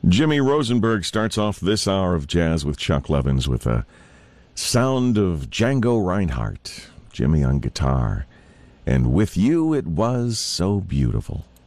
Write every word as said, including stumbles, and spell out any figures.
Jimmy Rosenberg starts off this hour of jazz with Chuck Levins with a sound of Django Reinhardt, Jimmy on guitar, and With You It Was So Beautiful.